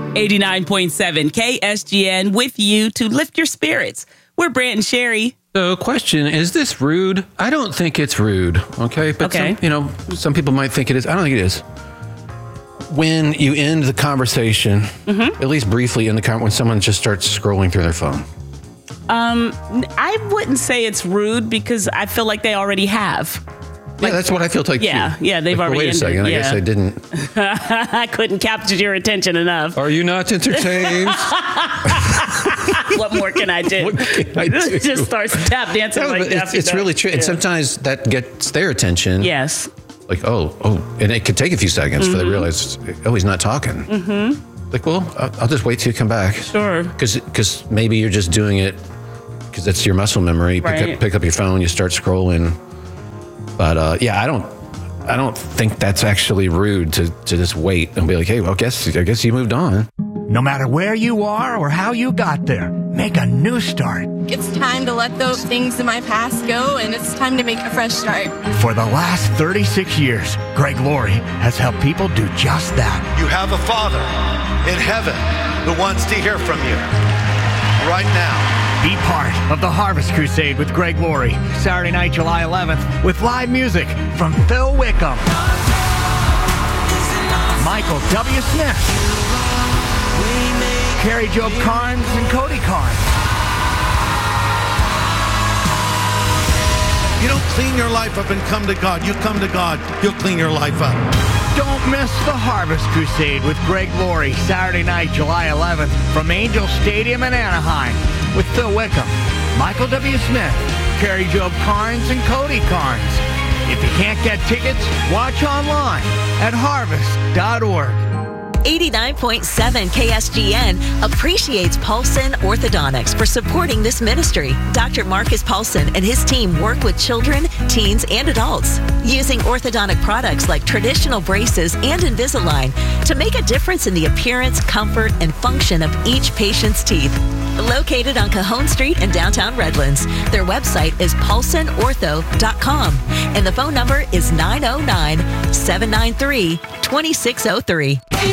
89.7 KSGN with you to lift your spirits. We're Brant and Sherry. So, question, is this rude? I don't think it's rude, okay? But Okay. some people might think it is. I don't think it is. When you end the conversation, at least briefly in the when someone just starts scrolling through their phone. I wouldn't say it's rude because I feel like they already have. Yeah, that's what I feel like. Yeah, too. yeah, they've Like, already wait a second, ended, I guess yeah. I didn't. I couldn't capture your attention enough. Are you not entertained? What more can I do? What can I do? Just starts tap dancing No, like but that. it's really true. And sometimes that gets their attention. Yes. Like, oh, and it could take a few seconds for they realize, oh, he's not talking. Like, well, I'll just wait till you come back. Sure. Because maybe you're just doing it because that's your muscle memory. Right. Pick up your phone, you start scrolling. But yeah, I don't think that's actually rude to just wait and be like, hey, well, I guess you moved on. No matter where you are or how you got there, make a new start. It's time to let those things in my past go, and it's time to make a fresh start. For the last 36 years, Greg Laurie has helped people do just that. You have a Father in heaven who wants to hear from you right now. Be part of the Harvest Crusade with Greg Laurie, Saturday night, July 11th, with live music from Phil Wickham, Michael W. Smith, Carrie Job Carnes, and Cody Carnes. You don't clean your life up and come to God. You come to God, you'll clean your life up. Don't miss the Harvest Crusade with Greg Laurie, Saturday night, July 11th, from Angel Stadium in Anaheim, with Phil Wickham, Michael W. Smith, Carrie Job Carnes, and Cody Carnes. If you can't get tickets, watch online at harvest.org. 89.7 KSGN appreciates Paulson Orthodontics for supporting this ministry. Dr. Marcus Paulson and his team work with children, teens, and adults using orthodontic products like traditional braces and Invisalign to make a difference in the appearance, comfort, and function of each patient's teeth. Located on Cajon Street in downtown Redlands, their website is paulsonortho.com and the phone number is 909-793-2603.